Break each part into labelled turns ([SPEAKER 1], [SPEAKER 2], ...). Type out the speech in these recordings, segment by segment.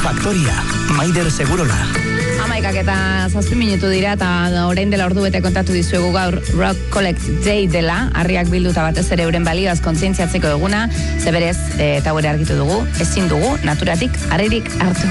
[SPEAKER 1] Faktoria, Maider Segurola.
[SPEAKER 2] 11:07 minutu dira eta orain dela ordu bete kontatu dizuegu gaur Rock Collect Day dela, harriak bilduta batez ere euren balioaz kontzientziatzeko eguna, zeberez eta gure argitu dugu, ezin dugu naturatik harririk hartu.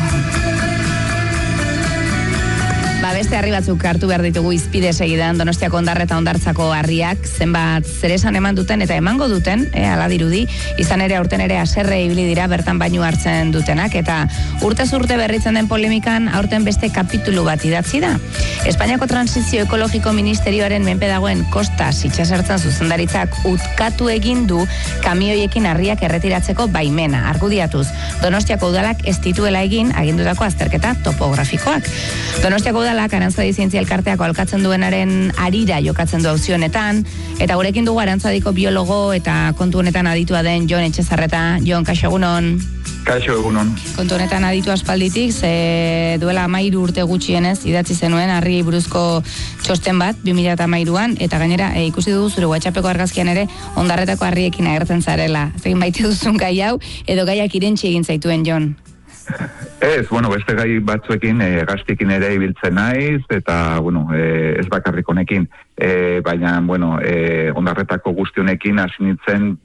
[SPEAKER 2] Beste harri batzuk hartu behar ditugu izpide segidan, Donostiako Hondarra eta Hondartzako harriak zenbat zeresan eman duten eta emango duten, hala dirudi, izan ere aurten ere haserre ibili dira bertan bainu hartzen dutenak, eta urtez urte berritzen den polemikan aurten beste kapitulu bat idatzi da. Espainiako Transizio Ekologiko Ministerioaren menpe dagoen Kostas itsasertzen zuzendaritzak utkatu egin du kamioiekin harriak erretiratzeko baimena, argudiatuz. Donostiako udalak ez dituela egin agindutako azterketa topografikoak. Donostiako udalak Arantzadi Zientzia Elkarteako alkatzen duenaren arira jokatzen du auzionetan, eta gurekin dugu Arantzadiko biologo eta kontu honetan aditua den Jon Etxezarreta. Jon, kaixo egunon.
[SPEAKER 3] Kaixo egunon.
[SPEAKER 2] Kontu honetan aditu aspalditik, duela 13 urte gutxienez idatzi zenuen harriei buruzko txosten bat 2013an, eta gainera ikusi dugu zure WhatsAppeko argazkian ere Hondarretako harriekin agertzen zarela. Zein baite duzun gai hau edo gaiak irentsi egin zaituen, Jon?
[SPEAKER 3] Ez, beste gai batzuekin gaztiekin ere ibiltzen naiz, eta, ez bakarrik honekin, baina, Hondarretako guztionekin hasi nintzen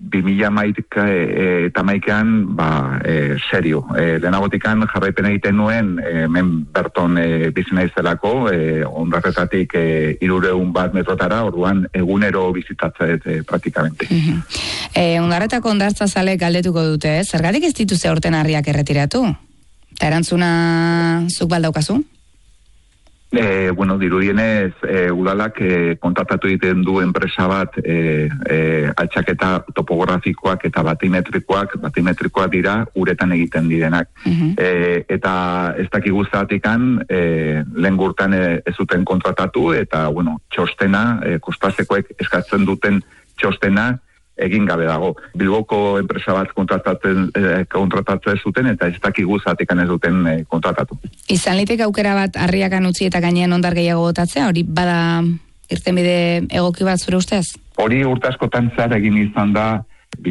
[SPEAKER 3] 2011an, serio. Lehenagotikan jarraipen egiten nuen, hemen berton bizi naizelako, Hondarretatik 300 metrotara, orduan egunero bizitatzea praktikamente.
[SPEAKER 2] Hondarretako hondartzazale galdetuko dute, zergatik ez dituzte aurten harriak erretiratu? Eta erantzuna zuk baldaukazu?
[SPEAKER 3] Dirudienez, udalak kontatatu egiten du enpresa bat altxaketa topografikoak eta batimetrikoak dira uretan egiten direnak. Eta ez dakigu zergatikan lehen gurtan ez zuten kontratatu, eta txostena, Kostasekoek eskatzen duten txostena egin gabe dago. Bilboko enpresa bat kontratatzen zuten, eta ez dakigu zergatikan ez duten kontratatu.
[SPEAKER 2] Izan liteke aukera bat harriakan utzi eta gainean hondar gehiago botatzea, hori bada irtenbide egoki bat zure ustez?
[SPEAKER 3] Hori urte askotan zehar egin izan da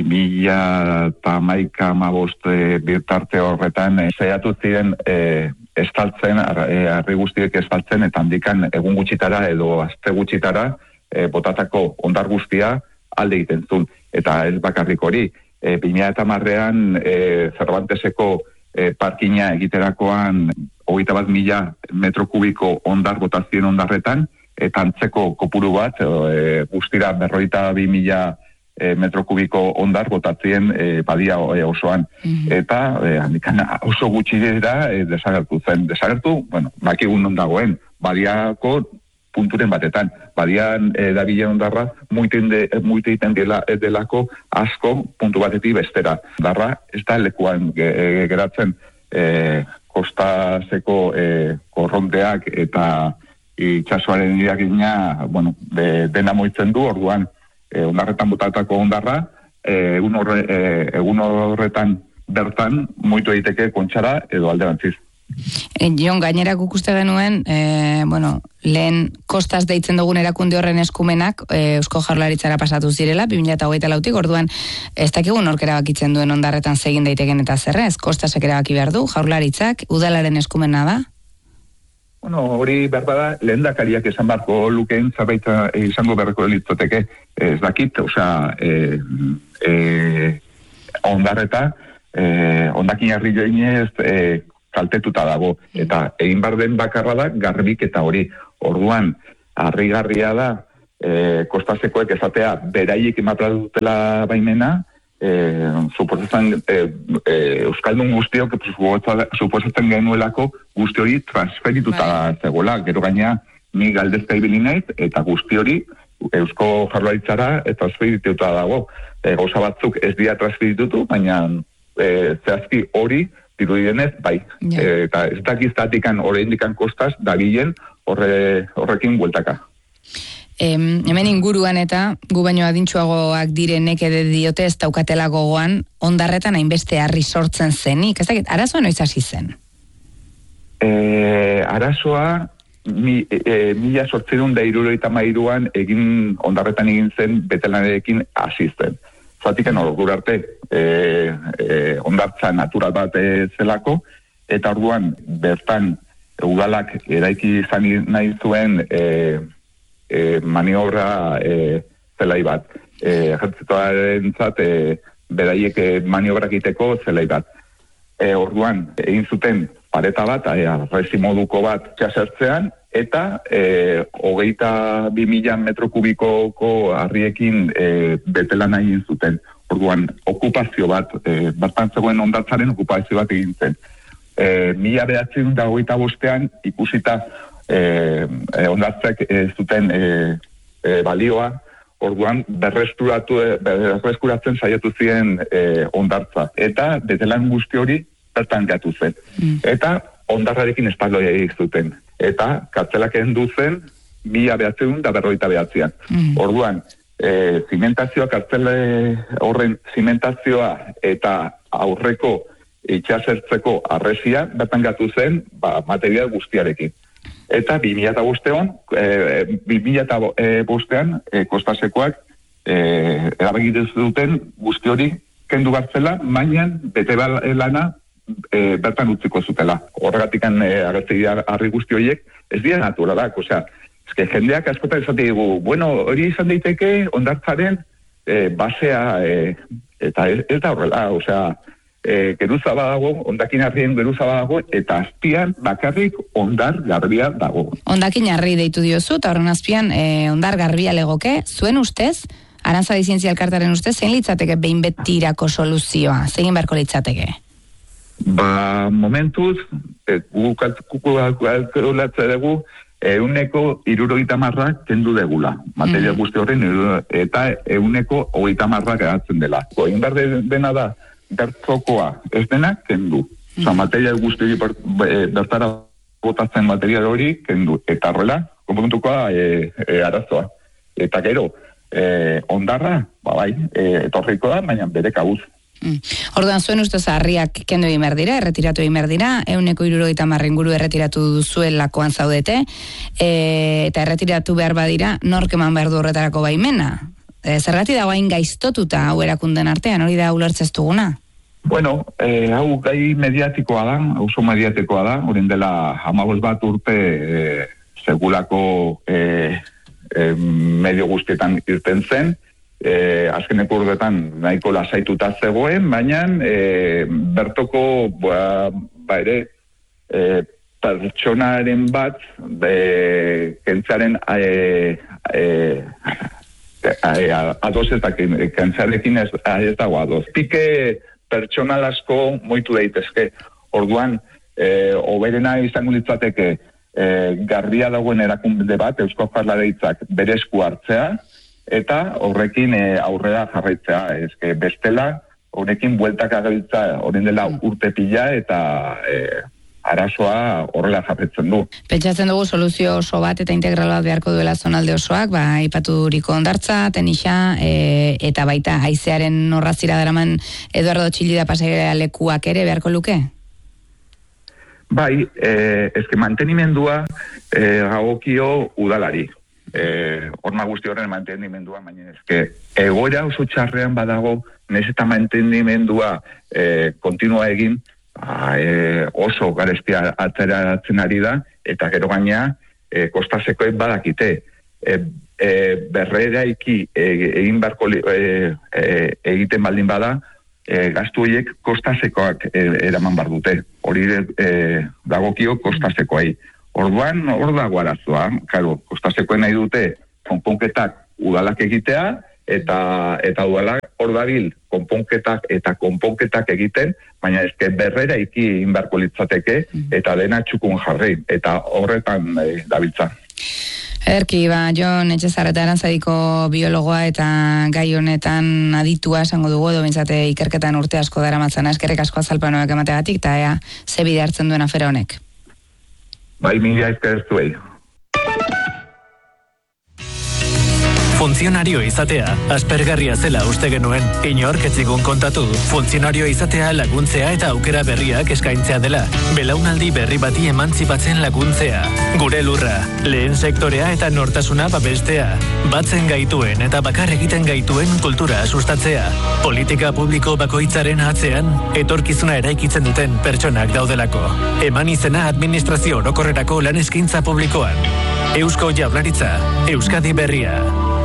[SPEAKER 3] 2011-2015 birtarte horretan saiatu ziren estaltzen, harri guztiek estaltzen, eta handikan egun gutxitara edo aste gutxitara botatako hondar guztia alde egiten zuen, eta ez bakarrik hori. 2010an Cervanteseko parkina egiterakoan 21.000 metro kubiko hondar botazien hondarretan, eta antzeko kopuru bat, guztira 52.000 metro kubiko hondar botatzien badia osoan. Eta handikan oso gutxi dira desagertu zen. Desagertu, bakigun non dagoen, badiako punturen batetan. Badian dabilen hondarra muite egiten delako asko puntu batetik bestera. Hondarra ez da lekuan geratzen Kostaseko korronteak eta itsasoaren iragina dena moitzen du, orduan hondarretan botatako hondarra egun horretan bertan moitu egiteke kontxara edo alderantziz.
[SPEAKER 2] Jon, gainera guk uste genuen, lehen Kostas deitzen dugun erakunde horren eskumenak Eusko Jaurlaritzara pasatu zirela, 2024tik, orduan ez dakigu nork erabakitzen duen hondarretan zegin daiteken eta zerrez, Kostasek erabaki behar du, Jaurlaritzak, udalaren eskumena da?
[SPEAKER 3] Hori behar bada, lehendakariak esan barko lukeen zerbait izango beharreko litzoteke, ez dakit, hondarreta, hondakin harri joinez, kaltetuta dago, eta egin behar den bakarra da garbik eta hori. Orduan, harrigarria da Kostasekoek esatea beraiek ematea dutela baimena, suposatzen Euskaldun guztiok suposatzen genuelako guzti hori transferituta zegoela, gero gaina ni galdezka ibili naiz, eta guzti hori Eusko Jaurlaritzara transferituta dago. Gauza batzuk ez dira transferitutu, baina zehazki hori dirudienez, bai. Eta ez dakiztatikan oraindikan Kostas dabilen horrekin bueltaka.
[SPEAKER 2] Hemen inguruan eta gu baino adintsuagoak direnek ere diote ez daukatela gogoan hondarretan hainbeste harri sortzen zenik. Ez dakit, arazoa noiz hasi zen?
[SPEAKER 3] Arazoa 1873an hondarretan egin zen betelanerekin hasi zen. Zatiken ordur arte hondartza natural bat zelako, eta orduan bertan udalak eraiki izan nahi zuen maniobra zelai bat. Ejertzitoarentzat beraiek maniobrak egiteko zelai bat. Orduan, egin zuten pareta bat, arresi moduko bat txasertzean, eta 22.000 metro kubikoko harriekin betela nahi egin zuten. Orduan, okupazio bat, bertan zegoen hondartzaren okupazio bat egin zen. 1925 ikusita hondartzak zuten balioa, orduan berreskuratzen saiatu ziren hondartza. Eta betelan guzti hori bertan gatu zen. Eta hondarrarekin espaldoia egin zuten. Eta kartzelak endu zen 1959an. Orduan, zimentazioa, kartzele horren zimentazioa eta aurreko itxasertzeko arresia bertan gatu zen material guztiarekin. Eta 2005an kostasekoak erabakitu zuten guzti hori kendu gartzela, baina bete lana bertan utziko zutela. Horregatik agertzi harri guzti horiek ez dira naturalak, osea, jendeak askotan esate digu, bueno, hori izan daiteke hondartzaren basea, eta ez da horrela, osea, geruza badago, hondakin harrien geruza badago, eta azpian bakarrik hondar garbia dago.
[SPEAKER 2] Hondakin harri deitu diozu, eta horren azpian hondar garbia legoke, zuen ustez, Aranzadi Zientzia Elkartearen ustez, zein litzateke behin betirako soluzioa, zein beharko litzateke?
[SPEAKER 3] Momentuz, kalkulatzen dugu, 170 kendu degula, materia guzti horren, eta 130 geratzen dela. Egin behar dena da, bertzokoa ez denak kendu. Osa, materia guzti bertara botatzen materia hori kendu. Eta horrela, konpontukoa arazoa. Eta gero, hondarra, bai, etorriko da, baina bere kabuz.
[SPEAKER 2] Orduan, zuen ustez harriak kendu egin behar dira, erretiratu egin behar dira, 170 inguru erretiratu duzuelakoan zaudete, eta erretiratu behar badira, nork eman behar du horretarako baimena? Zergati dago hain gaiztotuta hau erakunden artean, hori da ulertzez duguna?
[SPEAKER 3] Bueno, hau gai mediatikoa da, oso mediatikoa da, horien dela 15 urte segulako medio guztietan irten zen, azkeneko urtetan nahiko lasaituta zegoen, baina bertoko ere pertsonaren bat kentzaren ados ez da kentzarekin ez dago ados. Pike pertsonal asko moitu daitezke. Orduan, oberena izango litzateke garbia dagoen erakunde bat, Eusko Jaurlaritzak bere esku hartzea, eta horrekin aurrera jarraitzea. Bestela, honekin bueltak agabiltza horren dela urte pila eta arazoa horrela jarretzen du.
[SPEAKER 2] Pentsatzen dugu soluzio oso bat eta integral bat beharko duela zonalde osoak, aipatuduriko hondartza, Tenixa, eta baita haizearen horrazira daraman Eduardo Txillida pasaia lekuak ere beharko luke?
[SPEAKER 3] Bai, mantenimendua gagokio udalari. Horma guzti horren mantenimendua, baina egoera oso txarrean badago, nahiz eta mantenimendua kontinua egin, oso garestia atzeratzen ari da, eta gero gaina kostasekoek badakite. Berreraiki egin barko egiten baldin bada, gastu horiek kostasekoak eraman bar dute. Hori dagokio kostasekoai. Orduan, hor dago arazoa. Claro, kostasekoen nahi dute konponketak udalak egitea, eta udalak hor dabil konponketak egiten, baina berrera egin beharko litzateke, eta dena txukun jarri, eta horretan dabiltza.
[SPEAKER 2] Ederki, Jon Etxezarreta Aranzadiko biologoa eta gai honetan aditua esango dugu, edo bintzate ikerketan urte asko daramatzana, eskerrik asko azalpanoak emategatik, eta ea, ze bide hartzen duen afera honek.
[SPEAKER 3] Bai, mila esker zuei.
[SPEAKER 4] Funtzionario izatea, aspergarria zela uste genuen. Inork ez zigun kontatu, funtzionario izatea laguntzea eta aukera berriak eskaintzea dela. Belaunaldi berri bati emantzipatzen laguntzea. Gure lurra, lehen sektorea eta nortasuna babestea. Batzen gaituen eta bakar egiten gaituen kultura sustatzea. Politika publiko bakoitzaren atzean, etorkizuna eraikitzen duten pertsonak daudelako. Eman izena administrazio orokorrerako lan eskaintza publikoan. Eusko Jaurlaritza, Euskadi Berria.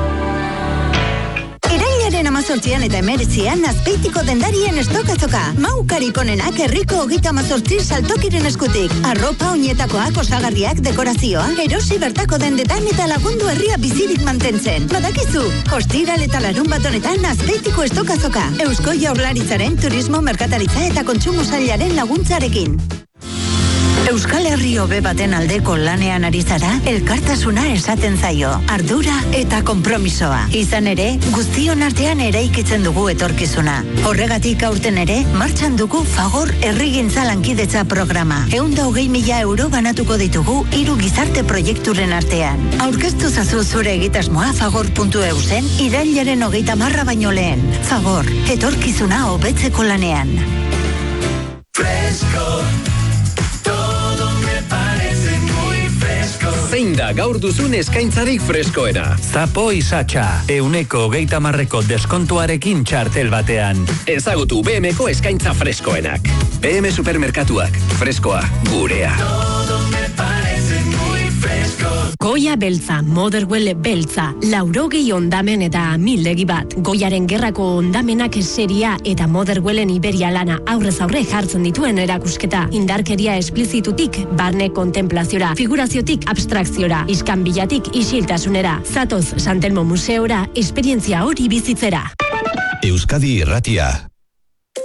[SPEAKER 5] Irailaren 18 eta 19 Azpeitiko dendarien estokazoka. Maukarik onenak herriko 38 saltokiren eskutik. Arropa, oinetakoak, osagarriak, dekorazioa, erosi bertako dendetan eta lagundu herria bizirik mantentzen. Badakizu, ostiral eta larun bat honetan Azpeitiko estokazoka. Eusko Jaurlaritzaren turismo, merkataritza eta kontsumo sailaren laguntzarekin. Euskal Herri hobe baten aldeko lanean ari zara, elkartasuna esaten zaio, ardura eta konpromisoa. Izan ere, guztion artean eraikitzen dugu etorkizuna. Horregatik aurten ere, martxan dugu Fagor Herrigintza Lankidetza programa. 120.000 euro banatuko ditugu 3 gizarte proiekturen artean. Aurkeztu zazu zure egitasmoa fagor.eusen irailaren 30 baino lehen. Fagor, etorkizuna hobetzeko lanean.
[SPEAKER 6] Fresco. Zein da gaur duzun eskaintzarik freskoena?
[SPEAKER 1] Zapo Isatxa, 130% deskontuarekin txartel batean.
[SPEAKER 6] Ezagutu BMko eskaintza freskoenak. BM Supermerkatuak, freskoa, gurea.
[SPEAKER 7] Goia beltza, Motherwell beltza, 80 ondamen eta 1000 bat. Goiaren gerrako ondamenak seria eta Motherwellen Iberia lana aurrez aurre jartzen dituen erakusketa. Indarkeria esplizitutik, barne kontemplaziora, figuraziotik abstrakziora, iskanbilatik isiltasunera. Zatoz Santelmo Museora, esperientzia hori bizitzera.
[SPEAKER 8] Euskadi Irratia.